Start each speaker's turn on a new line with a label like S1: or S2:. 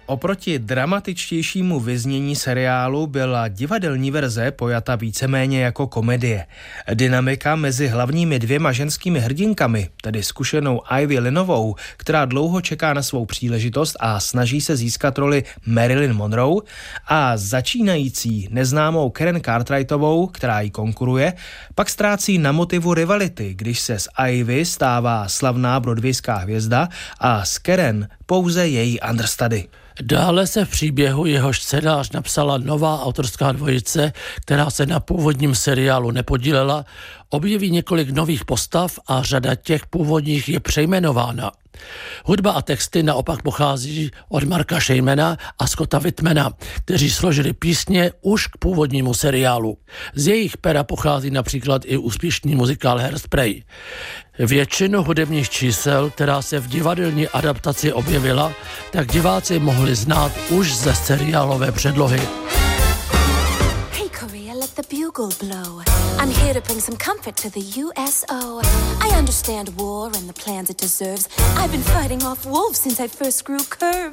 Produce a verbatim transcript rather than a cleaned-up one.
S1: Oproti dramatičtějšímu vyznění seriálu byla divadelní verze pojata víceméně jako komedie. Dynamika mezi hlavními dvěma ženskými hrdinkami, tedy zkušenou Ivy Lynovou, která dlouho čeká na svou příležitost a snaží se získat roli Marilyn Monroe, a začínající neznámou Karen Cartwrightovou, která jí konkuruje, pak ztrácí na motivu rivality, když se z Ivy stává slavná broadwayská hvězda a z Karen pouze její understudy.
S2: Dále se v příběhu, jehož scénář napsala nová autorská dvojice, která se na původním seriálu nepodílela, objeví několik nových postav a řada těch původních je přejmenována. Hudba a texty naopak pochází od Marka Sheinmana a Scotta Whitmana, kteří složili písně už k původnímu seriálu. Z jejich pera pochází například i úspěšný muzikál Hairspray. Většinu hudebních čísel, která se v divadelní adaptaci objevila, tak diváci mohli znát už ze seriálové předlohy.
S3: The bugle blow. I'm here to bring some comfort to the U S O. I understand war and the plans it deserves. I've been fighting off wolves since I first grew curves.